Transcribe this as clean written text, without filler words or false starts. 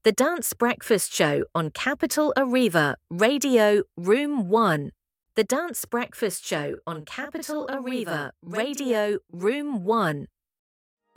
The Dance Breakfast Show on Capital Arriva, Radio Room 1. The Dance Breakfast Show on Capital Arriva, Radio Room 1.